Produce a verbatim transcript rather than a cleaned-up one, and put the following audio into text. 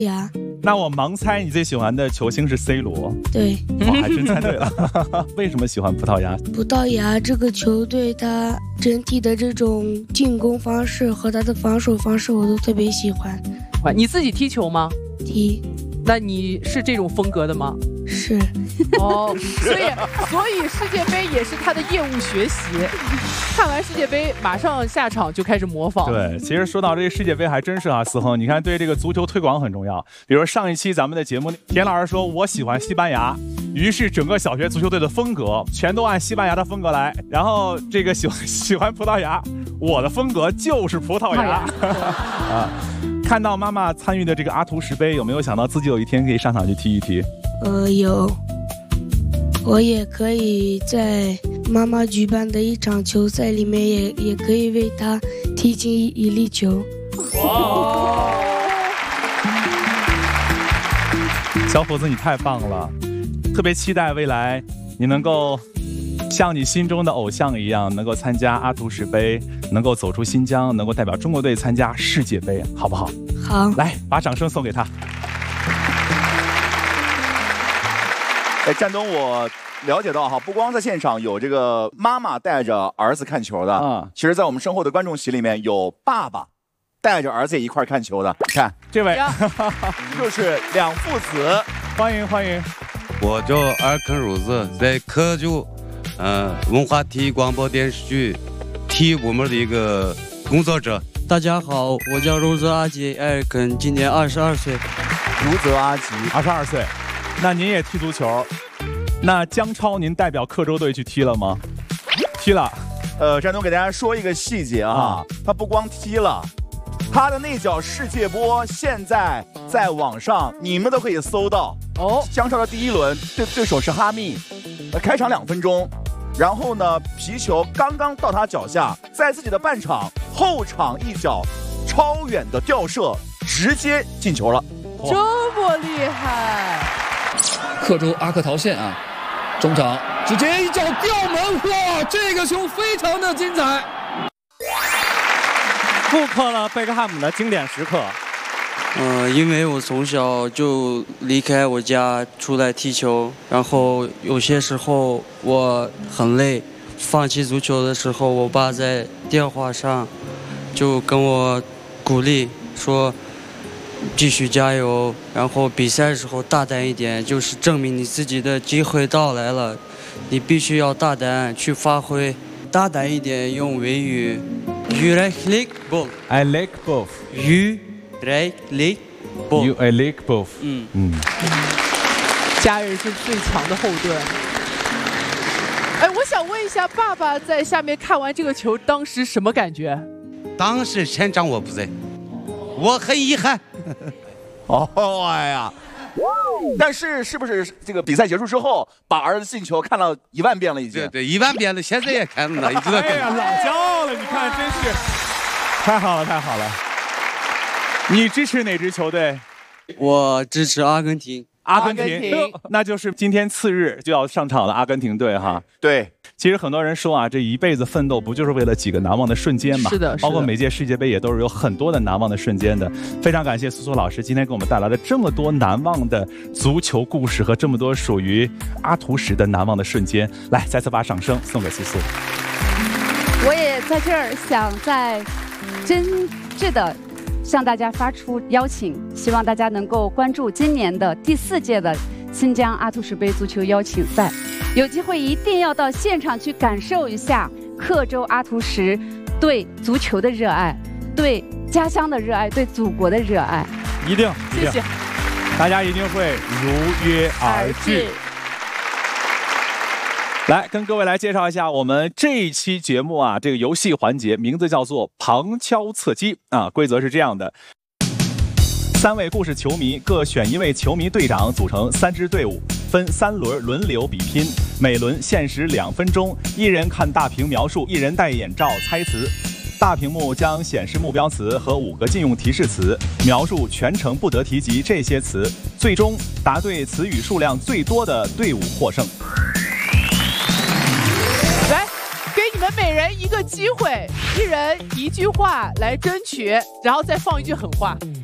牙。 那我盲猜，你最喜欢的球星是 C 罗。 对， 我还真猜对了。为什么喜欢葡萄牙？ 葡萄牙这个球队，它整体的这种进攻方式和它的防守方式，我都特别喜欢。 你自己踢球吗？ 踢。 那你是这种风格的吗？ 是。 哦，所以所以世界杯也是他的业务学习。看完世界杯，马上下场就开始模仿。 对，其实说到这个世界杯，还真是啊，思恒，你看对这个足球推广很重要。比如上一期咱们的节目，田老师说我喜欢西班牙，于是整个小学足球队的风格全都按西班牙的风格来。然后这个喜欢喜欢葡萄牙，我的风格就是葡萄牙。啊，看到妈妈参与的这个阿图什杯，有没有想到自己有一天可以上场去踢一踢？ 呃，有。我也可以在妈妈举办的一场球赛里面也，也也可以为她踢进一一粒球。 哇！小伙子，你太棒了！特别期待未来你能够像你心中的偶像一样，能够参加阿图什杯，能够走出新疆，能够代表中国队参加世界杯，好不好？ 好， 来，把掌声送给他。 哎，战东，我了解到哈，不光在现场有这个妈妈带着儿子看球的，嗯，其实在我们身后的观众席里面有爸爸带着儿子也一块看球的。看这位， 就是两父子， 欢迎欢迎。 我叫尔肯如子，在科州，呃，文化体育广播电视剧体育部门的一个工作者。 大家好，我叫如泽阿吉，尔肯，今年二十二岁。 如泽阿吉， 二十二岁。那您也踢足球？那姜超您代表克州队去踢了吗？踢了。 呃，战东给大家说一个细节啊，啊他不光踢了，他的那脚世界波现在在网上你们都可以搜到。哦，姜超的第一轮对对手是哈密，呃，开场两分钟，然后呢，皮球刚刚到他脚下，在自己的半场后场一脚超远的吊射，直接进球了。 这么厉害！ 克州阿克陶县啊，中场直接一脚吊门，哇，这个球非常的精彩， 复刻了贝克汉姆的经典时刻。 呃，因为我从小就离开我家出来踢球，然后有些时候我很累，放弃足球的时候，我爸在电话上就跟我鼓励说继续加油，然后比赛的时候大胆一点，就是证明你自己的机会到来了，你必须要大胆去发挥，大胆一点，用维语 You like both I like both You like both You I like both 嗯嗯， 家人是最强的后盾。哎，我想问一下，爸爸在下面看完这个球，当时什么感觉？ 当时县长我不在，我很遗憾。 哦，哎呀！但是是不是这个比赛结束之后，把儿子进球看了一万遍了已经？ 对对，一万遍了，现在也看了，一直在看。 哎呀，老骄傲了，你看，真是太好了，太好了。你支持哪支球队？ 我支持阿根廷。 阿根廷，根廷那就是今天次日就要上场的阿根廷队哈。 对， 其实很多人说啊，这一辈子奋斗不就是为了几个难忘的瞬间嘛？ 是的， 包括每届世界杯也都是有很多的难忘的瞬间的。非常感谢苏苏老师今天给我们带来了这么多难忘的足球故事和这么多属于阿图什的难忘的瞬间。来，再次把掌声送给苏苏。 我也在这儿想再真挚的向大家发出邀请，希望大家能够关注今年的第四届的新疆阿图什杯足球邀请赛，有机会一定要到现场去感受一下克州阿图什对足球的热爱，对家乡的热爱，对祖国的热爱。 一定， 谢谢， 大家一定会如约而至。来跟各位来介绍一下我们这一期节目啊，这个游戏环节名字叫做旁敲侧击啊，规则是这样的：三位故事球迷各选一位球迷队长，组成三支队伍，分三轮轮流比拼，每轮限时两分钟，一人看大屏描述，一人戴眼罩猜词。大屏幕将显示目标词和五个禁用提示词，描述全程不得提及这些词，最终答对词语数量最多的队伍获胜。 来，给你们每人一个机会，一人一句话来争取，然后再放一句狠话。